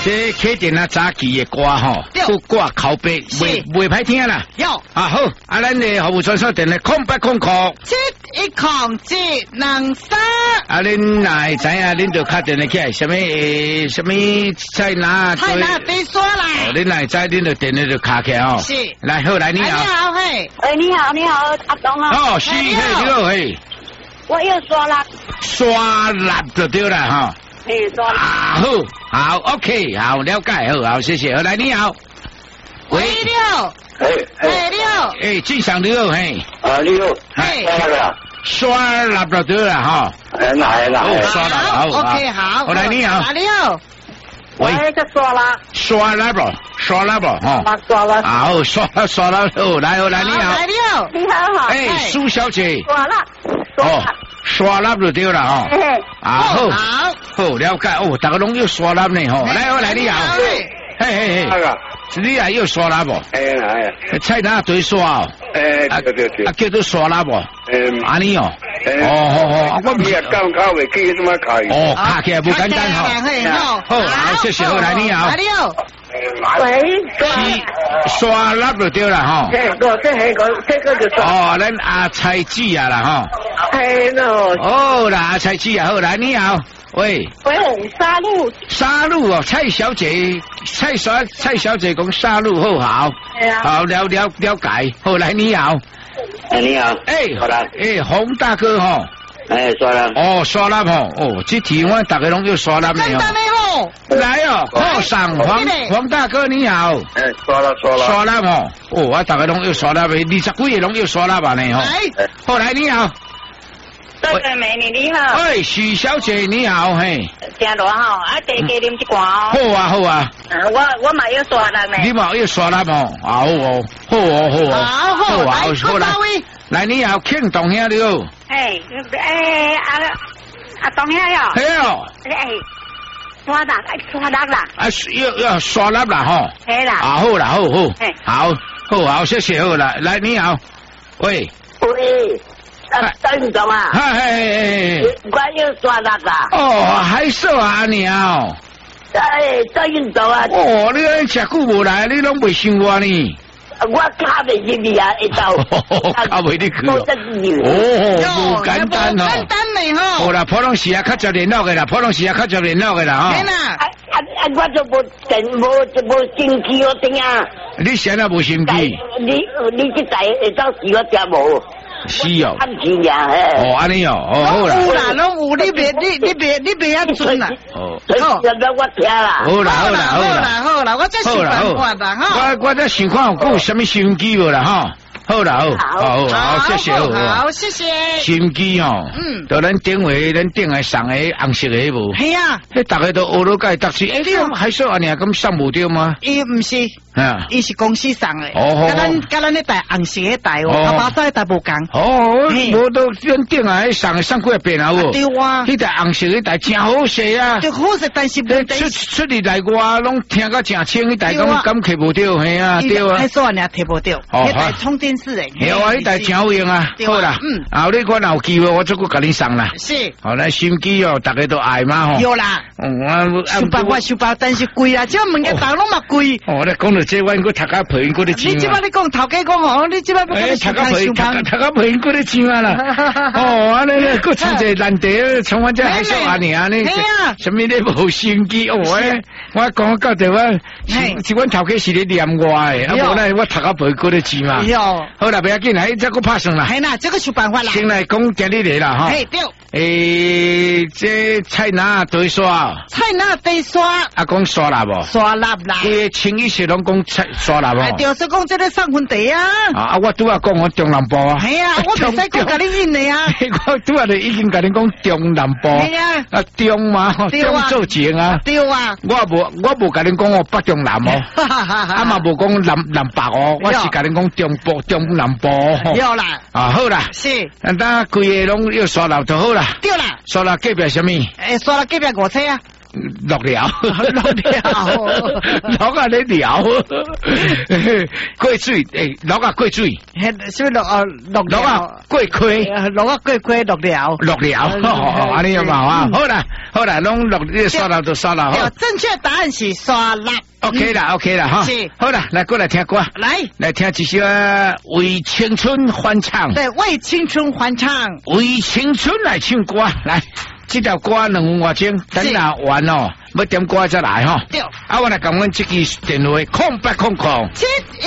这客店啊早期的歌吼，都挂口碑，袂歹听啦。 有啊好，啊咱的服务专线电话0800 710703。 啊，恁来知影，恁就打电话起来，什么菜拿对说啦。 恁来知，恁就电话就卡起来哦。 是。 来好，来你好。 你好嘿。 你好，阿东啊。 哦，是嘿，你好嘿。 我要刷蜡。 刷蜡就对了哈。 刷蜡。 啊好 ，OK， 好了解，好，谢谢。好，来你好。 喂，你好。你好。 俊祥你好嘿。 你好。 刷蜡就对了哈。 来。 刷蜡好。 OK 好。 好，来你好。 你好。 喂，个刷蜡。 刷蜡哈。 刷蜡。 好，刷蜡好，来你好。 你好。 苏小姐。 刷蜡。 刷蜡就对了哈。好，了解哦，大家拢要刷蜡呢吼。来你好。嘿，你也要刷蜡不？菜单对刷哦。对。叫做刷蜡不？安尼哦。 我唔是刚袂记怎么开。 卡起来不简单哈。好，谢谢，来你好。 喂， 刷蜡就对了哈。 这个就刷。 咱阿菜子啊啦哈。 咯。 啦，阿菜子啊，好，来你好。喂，沙鹿哦，蔡小姐讲沙鹿好，好了解，好来你好， 你好， 好啦，洪大哥哈， 刷蜡， 刷蜡这题我大家拢要刷蜡的哦，来哦，上黄大哥你好，刷蜡我大家拢要刷蜡的，20几个拢要刷蜡吧呢好来你好。 对美女你好， 许小姐你好，嘿， 真热吼，茶加啉一罐哦。 好啊， 我嘛要刷蜡呢。 你嘛要刷蜡好，来你好，庆东兄你好。 阿东兄哟。 嘿哦。 刷蜡啦。 要刷蜡啦吼。 嘿啦。 好，谢谢好啦，来你好，喂。 在运动啊！我要刷蜡啦！ 还少啊你哦！ 在运动啊！ 你安吃久无来，你拢袂想我呢？ 我卡袂入去啊，一道卡袂入去哦，不简单哦！ 简单嘞吼！ 好啦，普通时啊，较接联络的啦，哈。 我就无心机我听啊！ 你现在无心机？ 你这台会当时我听无？ 是哦， 看钱呀， 安尼好啦， 有啦，拢有，你别安准啦， 好，让我听啦， 好啦， 我再想办法啦，哈， 我再想看有什么心机无啦，哈。好啦，好，谢谢， 好，谢谢。 心机哦，到咱顶下送的红色的无？ 系啊， 大家都学到介读书，你还说安尼咁送无对吗？ 伊唔是，伊是公司送的，甲咱那台红色的台阿爸仔台无共。 无到咱顶下送几遍啊？ 对啊， 迄台红色的台真好势啊， 就好势，但是问题出入来外拢听个真清，迄台咁摕无到，系啊，对啊。 还说安尼摕无到，迄台充电式的。 有啊，迄台真好用啊，好啦，后日我有机会，我再甲你送啦。 是， 好啦，心机哦，大家都爱嘛吼。 有啦，我想办，但是贵啊，这物件大拢嘛贵。 你讲到这，我读甲赔过你钱。 你即摆你讲头家讲哦，你即摆要跟读甲赔过你钱啊啦。安尼佫出一个难题，像我这还少安尼，什么你无心机我讲到这我，是阮头家是咧念我诶，无咧我读甲赔过你钱嘛。好啦，不要紧啦，这个拍算啦。 系啦，这个想办法啦。 先来讲今日嚟啦，哈。 嘿，对。 这菜篮对刷。 菜篮对刷。 讲刷蜡无？刷蜡啦。伊清一色拢讲刷蜡无？ 对，是讲这个送分地啊。 我拄啊讲我中南部啊。 系啊，我袂使讲甲你印的啊。 我拄啊就已经甲你讲中南部。 系啊。 中嘛，中做钱啊。 对啊。 我无甲你讲北中南哦。嘛无讲南北哦，我是甲你讲中南部。 有啦。 好啦。 是。 规个拢要刷蜡就好啦。 对啦。 刷蜡隔壁什么？ 刷蜡隔壁5车啊。 落了，落啊咧了，过水诶，落啊过水， 什么落啊过亏， 落啊过亏落了， 安尼有嘛啊？好啦，拢落刷了就刷了哈。 正确答案是刷蜡。 OK 啦哈。是。好啦，来过来听歌，来听一首为青春欢唱。 对，为青春欢唱， 为青春来唱歌，来。这条歌2分多钟，等下完哦，要点歌再来哈。对。我来讲阮这支电话，0800。